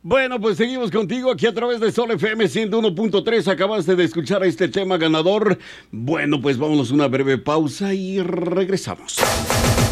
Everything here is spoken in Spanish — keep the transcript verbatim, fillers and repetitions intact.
Bueno, pues seguimos contigo aquí a través de Sol F M ciento uno punto tres. Acabaste de escuchar este tema ganador. Bueno, pues vámonos a una breve pausa y regresamos.